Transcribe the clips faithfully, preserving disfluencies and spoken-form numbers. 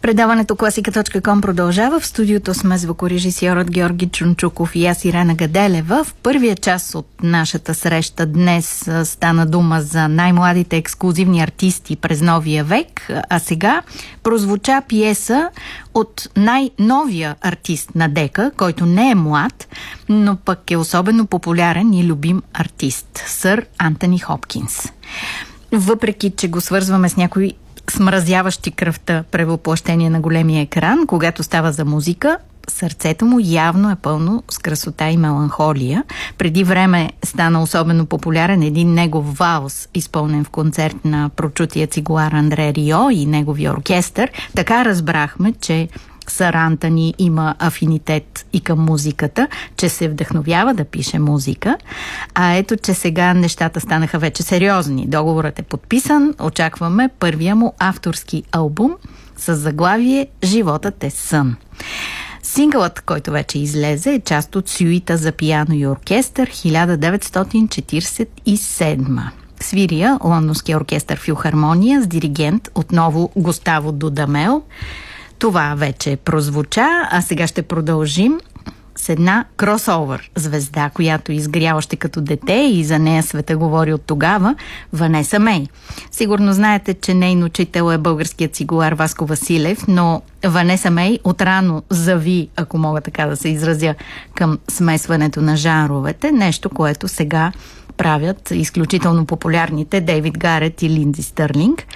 Предаването класика точка ком продължава. В студиото сме звукорежисьорът Георги Чунчуков и аз, Ирена Гаделева. В първия час от нашата среща днес стана дума за най-младите ексклузивни артисти през новия век, а сега прозвуча пиеса от най-новия артист на дека, който не е млад, но пък е особено популярен и любим артист – сър Антони Хопкинс. Въпреки че го свързваме с някои смразяващи кръвта превъплъщение на големия екран, когато става за музика, сърцето му явно е пълно с красота и меланхолия. Преди време стана особено популярен един негов валс, изпълнен в концерт на прочутия цигулар Андре Рио и неговия оркестър. Така разбрахме, че сър Антони има афинитет и към музиката, че се вдъхновява да пише музика. А ето, че сега нещата станаха вече сериозни. Договорът е подписан. Очакваме първия му авторски албум с заглавие «Животът е сън». Сингълът, който вече излезе, е част от сюита за пиано и оркестър хиляда деветстотин четиридесет и седма. Свирия лондонския оркестър Филхармония с диригент отново Густаво Дудамел. Това вече прозвуча, а сега ще продължим с една кросовър звезда, която изгря още като дете и за нея света говори от тогава, Ванеса Мей. Сигурно знаете, че нейн учител е българският цигулар Васко Василев, но Ванеса Мей отрано зави, ако мога така да се изразя, към смесването на жанровете, нещо, което сега правят изключително популярните Дейвид Гарет и Линдси Стърлинг.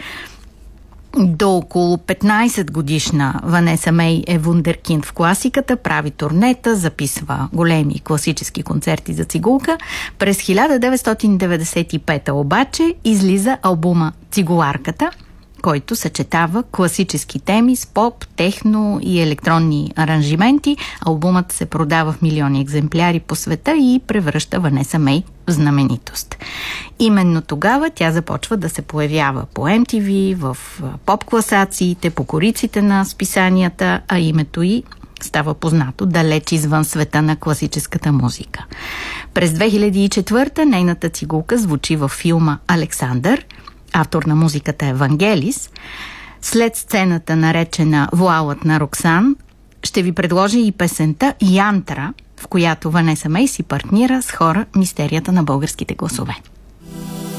До около петнайсет годишна Ванеса Мей е вундеркинд в класиката, прави турнета, записва големи класически концерти за цигулка. През хиляда деветстотин деветдесет и пета обаче излиза албума «Цигуларката», който съчетава класически теми с поп, техно и електронни аранжименти. Албумът се продава в милиони екземпляри по света и превръща Ванеса Мей в знаменитост. Именно тогава тя започва да се появява по Ем Ти Ви, в поп-класациите, по кориците на списанията, а името й става познато далеч извън света на класическата музика. През две хиляди и четвърта нейната цигулка звучи във филма «Александър». Автор на музиката е Вангелис. След сцената, наречена «Вуалът на Роксан», ще ви предложа и песента «Янтра», в която Ванеса Мей си партнира с хора «Мистерията на българските гласове».